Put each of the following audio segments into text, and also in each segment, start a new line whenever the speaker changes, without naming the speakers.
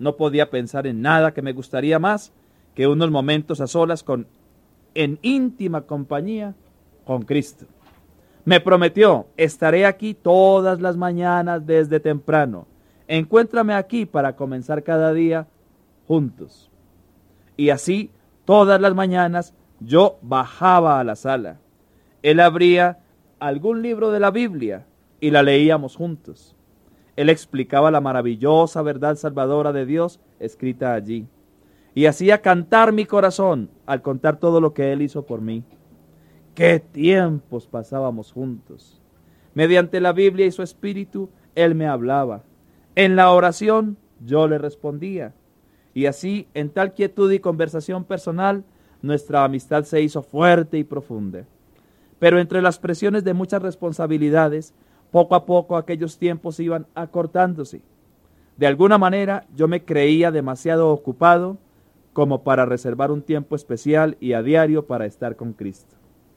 No podía pensar en nada que me gustaría más que unos momentos a solas en íntima compañía con Cristo. Me prometió, estaré aquí todas las mañanas desde temprano. Encuéntrame aquí para comenzar cada día juntos. Y así, todas las mañanas, yo bajaba a la sala. Él abría algún libro de la Biblia y la leíamos juntos. Él explicaba la maravillosa verdad salvadora de Dios escrita allí. Y hacía cantar mi corazón al contar todo lo que Él hizo por mí. ¡Qué tiempos pasábamos juntos! Mediante la Biblia y su Espíritu, Él me hablaba. En la oración, yo le respondía. Y así, en tal quietud y conversación personal, nuestra amistad se hizo fuerte y profunda. Pero entre las presiones de muchas responsabilidades, poco a poco aquellos tiempos iban acortándose. De alguna manera, yo me creía demasiado ocupado como para reservar un tiempo especial y a diario para estar con Cristo.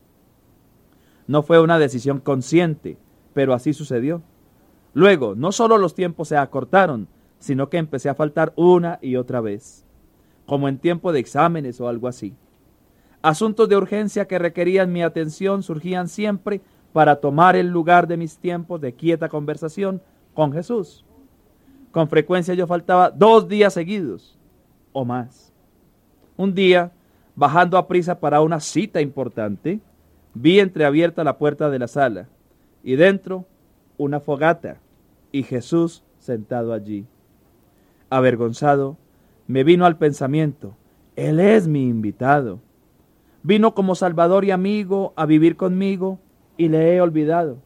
No fue una decisión consciente, pero así sucedió. Luego, no solo los tiempos se acortaron, sino que empecé a faltar una y otra vez, como en tiempo de exámenes o algo así. Asuntos de urgencia que requerían mi atención surgían siempre para tomar el lugar de mis tiempos de quieta conversación con Jesús. Con frecuencia yo faltaba 2 días seguidos o más. Un día, bajando a prisa para una cita importante, vi entreabierta la puerta de la sala y dentro una fogata y Jesús sentado allí. Avergonzado, me vino al pensamiento, Él es mi invitado. Vino como Salvador y amigo a vivir conmigo y le he olvidado.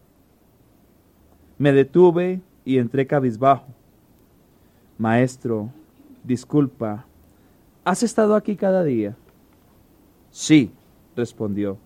Me detuve y entré cabizbajo. Maestro, disculpa, ¿has estado aquí cada día? Sí, respondió.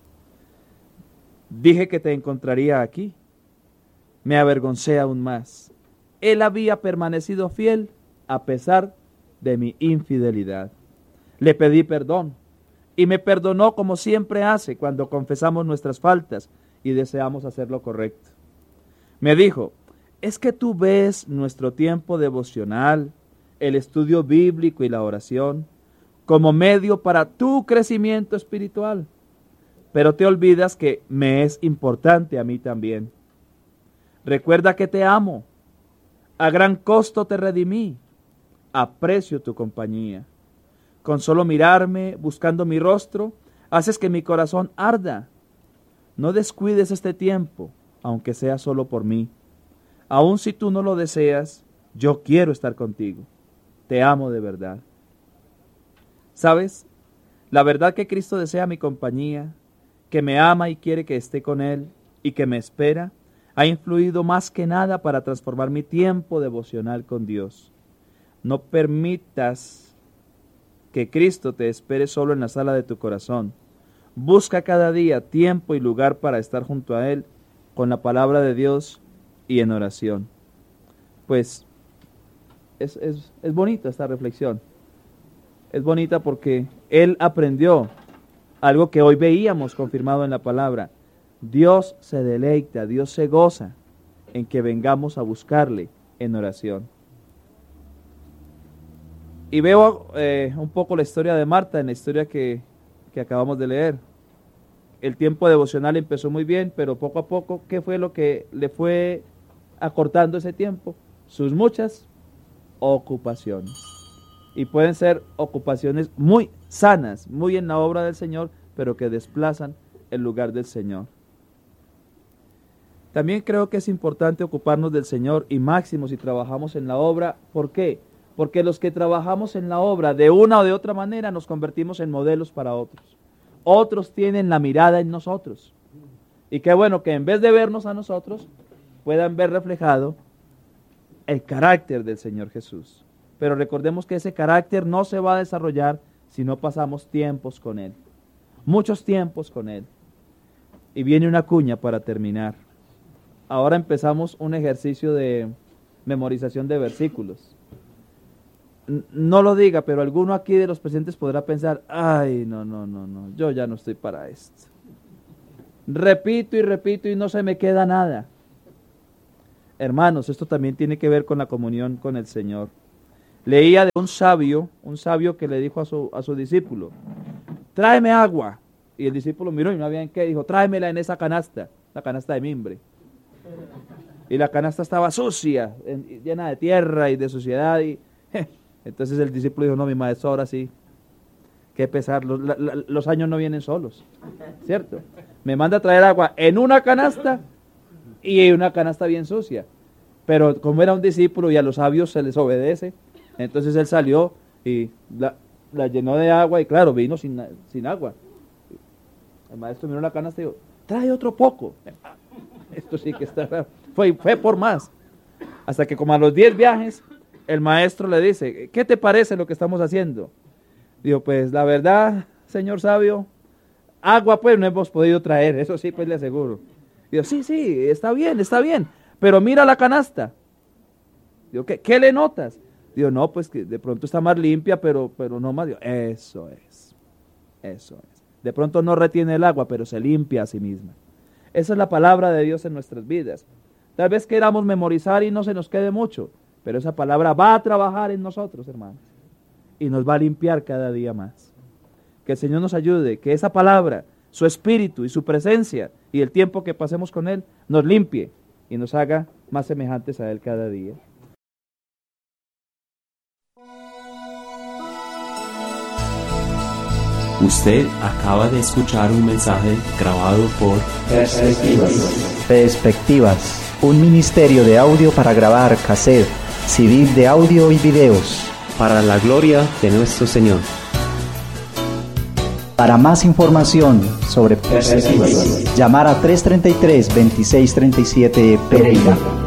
Dije que te encontraría aquí. Me avergoncé aún más. Él había permanecido fiel a pesar de mi infidelidad. Le pedí perdón y me perdonó como siempre hace cuando confesamos nuestras faltas y deseamos hacer lo correcto. Me dijo, es que tú ves nuestro tiempo devocional, el estudio bíblico y la oración como medio para tu crecimiento espiritual, pero te olvidas que me es importante a mí también. Recuerda que te amo, a gran costo te redimí, aprecio tu compañía. Con solo mirarme, buscando mi rostro, haces que mi corazón arda. No descuides este tiempo, aunque sea solo por mí. Aun si tú no lo deseas, yo quiero estar contigo. Te amo de verdad. ¿Sabes? La verdad que Cristo desea mi compañía, que me ama y quiere que esté con Él y que me espera, ha influido más que nada para transformar mi tiempo devocional con Dios. No permitas que Cristo te espere solo en la sala de tu corazón. Busca cada día tiempo y lugar para estar junto a Él con la palabra de Dios y en oración. Pues es bonita esta reflexión. Es bonita porque Él aprendió algo que hoy veíamos confirmado en la palabra. Dios se deleita, Dios se goza en que vengamos a buscarle en oración. Y veo un poco la historia de Marta en la historia que acabamos de leer. El tiempo devocional empezó muy bien, pero poco a poco, ¿qué fue lo que le fue acortando ese tiempo? Sus muchas ocupaciones. Y pueden ser ocupaciones muy sanas, muy en la obra del Señor, pero que desplazan el lugar del Señor. También creo que es importante ocuparnos del Señor y máximo si trabajamos en la obra. ¿Por qué? Porque los que trabajamos en la obra de una o de otra manera nos convertimos en modelos para otros. Otros tienen la mirada en nosotros. Y qué bueno que en vez de vernos a nosotros, puedan ver reflejado el carácter del Señor Jesús. Pero recordemos que ese carácter no se va a desarrollar si no pasamos tiempos con Él. Muchos tiempos con Él. Y viene una cuña para terminar. Ahora empezamos un ejercicio de memorización de versículos. No lo diga, pero alguno aquí de los presentes podrá pensar, ay, no, yo ya no estoy para esto. Repito y no se me queda nada. Hermanos, esto también tiene que ver con la comunión con el Señor. leía de un sabio que le dijo a su discípulo, tráeme agua. Y el discípulo miró y no había en qué, dijo, tráemela en esa canasta, la canasta de mimbre. Y la canasta estaba sucia, llena de tierra y de suciedad. Entonces el discípulo dijo, no, mi maestro, ahora sí, qué pesar, los años no vienen solos, ¿cierto? Me manda a traer agua en una canasta y una canasta bien sucia. Pero como era un discípulo y a los sabios se les obedece, entonces él salió y la llenó de agua y claro, vino sin agua. El maestro miró la canasta y dijo, trae otro poco. Esto sí que está raro. Fue por más. Hasta que como a los 10 viajes, el maestro le dice, ¿qué te parece lo que estamos haciendo? Dijo, pues la verdad, señor sabio, agua pues no hemos podido traer, eso sí pues le aseguro. Dijo, sí, está bien, pero mira la canasta. Digo, ¿qué le notas? Digo, no, pues que de pronto está más limpia, pero no más. Digo, eso es. De pronto no retiene el agua, pero se limpia a sí misma. Esa es la palabra de Dios en nuestras vidas. Tal vez queramos memorizar y no se nos quede mucho, pero esa palabra va a trabajar en nosotros, hermanos, y nos va a limpiar cada día más. Que el Señor nos ayude, que esa palabra, su espíritu y su presencia y el tiempo que pasemos con Él nos limpie y nos haga más semejantes a Él cada día.
Usted acaba de escuchar un mensaje grabado por
Perspectivas, un ministerio de audio para grabar cassette, CD de audio y videos.
para la gloria de nuestro Señor.
Para más información sobre Perspectivas, llamar a 333-2637 Pereira.